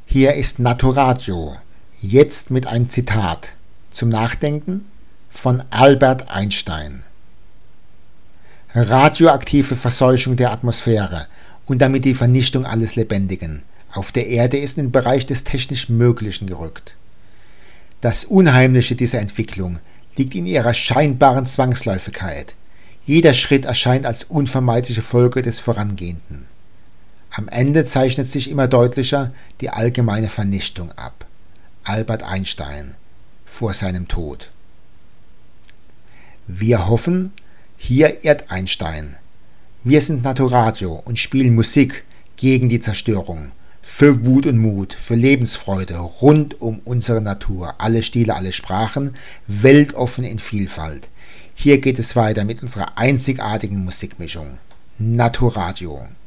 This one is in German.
Hier ist Naturadio, jetzt mit einem Zitat zum Nachdenken von Albert Einstein. Radioaktive Verseuchung der Atmosphäre und damit die Vernichtung alles Lebendigen auf der Erde ist in den Bereich des technisch Möglichen gerückt. Das Unheimliche dieser Entwicklung liegt in ihrer scheinbaren Zwangsläufigkeit. Jeder Schritt erscheint als unvermeidliche Folge des Vorangehenden. Am Ende zeichnet sich immer deutlicher die allgemeine Vernichtung ab. Albert Einstein vor seinem Tod. Wir hoffen, hier irrt Einstein. Wir sind Naturadio und spielen Musik gegen die Zerstörung, für Wut und Mut, für Lebensfreude rund um unsere Natur, alle Stile, alle Sprachen, weltoffen in Vielfalt. Hier geht es weiter mit unserer einzigartigen Musikmischung. Naturadio.